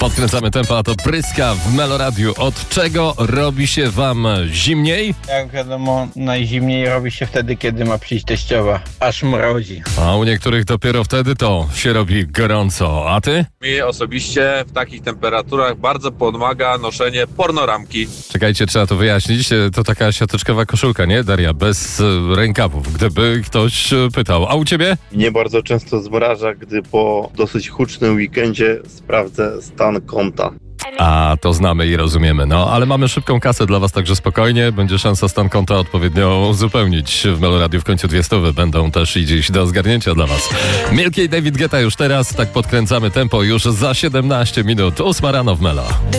Podkręcamy tempo, a to Pryska w Meloradiu. Od czego robi się wam zimniej? Jak wiadomo, najzimniej robi się wtedy, kiedy ma przyjść teściowa. Aż mrozi. A u niektórych dopiero wtedy to się robi gorąco. A ty? Mi osobiście w takich temperaturach bardzo pomaga noszenie pornoramki. Czekajcie, trzeba to wyjaśnić. To taka siateczkowa koszulka, nie, Daria? Bez rękawów, gdyby ktoś pytał. A u ciebie? Mnie bardzo często zmraża, gdy po dosyć hucznym weekendzie sprawdzę stan konta. A, to znamy i rozumiemy. No, ale mamy szybką kasę dla was, także spokojnie. Będzie szansa stan konta odpowiednio uzupełnić. W Meloradiu w końcu 200 będą też i dziś do zgarnięcia dla was. Milky i David Guetta już teraz. Tak podkręcamy tempo już za 17 minut. 8 rano w Melo.